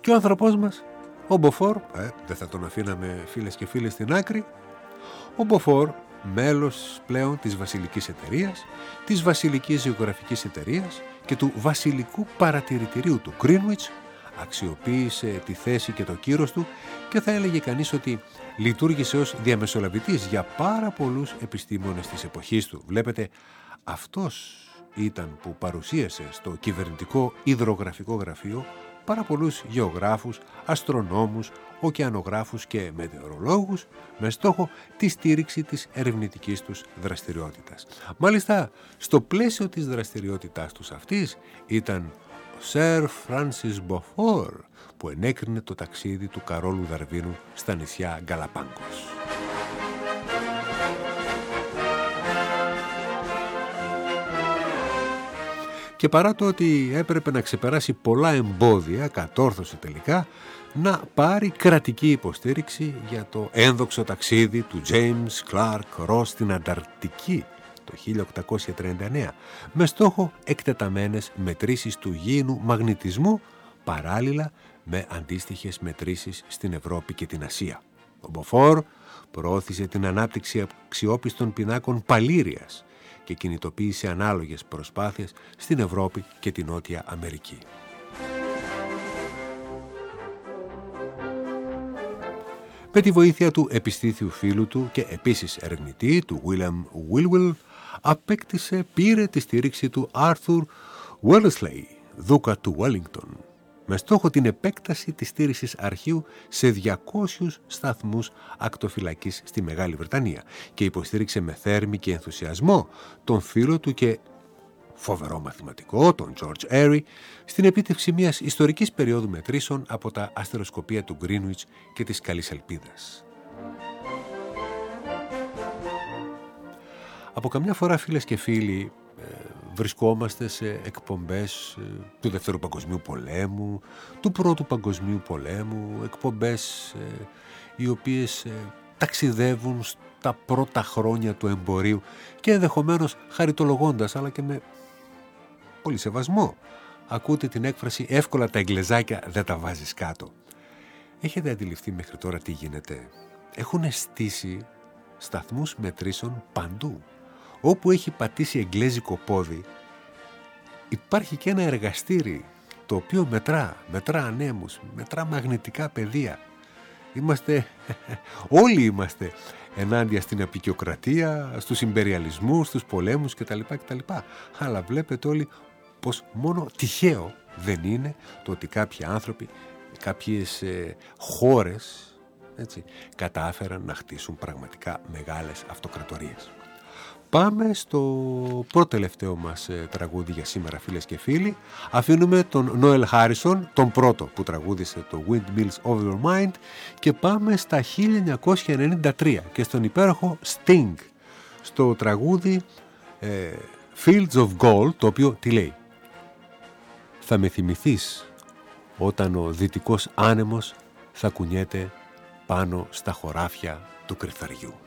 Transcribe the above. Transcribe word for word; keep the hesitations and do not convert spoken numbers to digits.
Και ο άνθρωπός μας, ο Μποφόρ, ε, δεν θα τον αφήναμε φίλες και φίλοι στην άκρη, ο Μποφόρ, μέλος πλέον της Βασιλικής Εταιρείας, της Βασιλικής Γεωγραφικής Εταιρείας και του Βασιλικού Παρατηρητηρίου του Greenwich, αξιοποίησε τη θέση και το κύρος του και θα έλεγε κανείς ότι λειτουργήσε ως διαμεσολαβητής για πάρα πολλούς επιστήμονες της εποχής του. Βλέπετε, αυτός ήταν που παρουσίασε στο κυβερνητικό υδρογραφικό γραφείο πάρα πολλούς γεωγράφους, αστρονόμους, ωκεανογράφους και μετεωρολόγους με στόχο τη στήριξη της ερευνητικής τους δραστηριότητας. Μάλιστα, στο πλαίσιο της δραστηριότητάς τους αυτής ήταν ο Σερ Φράνσις Μποφόρ που ενέκρινε το ταξίδι του Καρόλου Δαρβίνου στα νησιά Γκαλαπάγκος. Και παρά το ότι έπρεπε να ξεπεράσει πολλά εμπόδια, κατόρθωσε τελικά να πάρει κρατική υποστήριξη για το ένδοξο ταξίδι του James Clark Ross στην Ανταρκτική το χίλια οκτακόσια τριάντα εννέα με στόχο εκτεταμένες μετρήσεις του γήινου μαγνητισμού παράλληλα με αντίστοιχες μετρήσεις στην Ευρώπη και την Ασία. Ο Μποφόρ προώθησε την ανάπτυξη αξιόπιστων πινάκων παλήριας και κινητοποίησε ανάλογες προσπάθειες στην Ευρώπη και την Νότια Αμερική. Με τη βοήθεια του επιστήθιου φίλου του και επίσης ερευνητή του William Whewell απέκτησε, πήρε τη στήριξη του Arthur Wellesley, δούκα του Wellington, με στόχο την επέκταση της στήρησης αρχείου σε διακόσιους σταθμούς ακτοφυλακής στη Μεγάλη Βρετανία και υποστήριξε με θέρμη και ενθουσιασμό τον φίλο του και φοβερό μαθηματικό, τον George Airy, στην επίτευξη μιας ιστορικής περίοδου μετρήσεων από τα αστεροσκοπία του Greenwich και της Καλής Ελπίδας. Από καμιά φορά, φίλες και φίλοι, βρισκόμαστε σε εκπομπές του Δεύτερου Παγκοσμίου Πολέμου, του Πρώτου Παγκοσμίου Πολέμου, εκπομπές ε, οι οποίες ε, ταξιδεύουν στα πρώτα χρόνια του εμπορίου και ενδεχομένως χαριτολογώντας, αλλά και με πολύ σεβασμό. Ακούτε την έκφραση «εύκολα τα εγκλεζάκια δεν τα βάζεις κάτω». Έχετε αντιληφθεί μέχρι τώρα τι γίνεται? Έχουν στήσει σταθμούς μετρήσεων παντού. Όπου έχει πατήσει εγγλέζικο πόδι υπάρχει και ένα εργαστήρι το οποίο μετρά, μετρά ανέμους, μετρά μαγνητικά πεδία. Είμαστε, όλοι είμαστε ενάντια στην αποικιοκρατία, στους ιμπεριαλισμούς, στους πολέμους κτλ. κτλ. Αλλά βλέπετε όλοι πως μόνο τυχαίο δεν είναι το ότι κάποιοι άνθρωποι, κάποιες ε, χώρες έτσι, κατάφεραν να χτίσουν πραγματικά μεγάλες αυτοκρατορίες. Πάμε στο πρώτο τελευταίο μας ε, τραγούδι για σήμερα, φίλες και φίλοι. Αφήνουμε τον Νόελ Χάρισον, τον πρώτο που τραγούδισε το Windmills of Your Mind, και πάμε στα χίλια εννιακόσια ενενήντα τρία και στον υπέροχο Sting, στο τραγούδι ε, Fields of Gold, το οποίο τι λέει? Θα με θυμηθείς όταν ο δυτικός άνεμος θα κουνιέται πάνω στα χωράφια του Κρυθαριού.